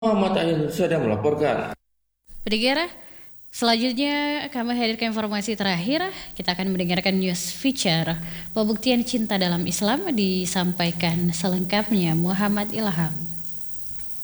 Muhammad Ainul sedang melaporkan. Pendengar, selanjutnya kami hadirkan informasi terakhir. Kita akan mendengarkan news feature pembuktian cinta dalam Islam disampaikan selengkapnya Muhammad Ilham.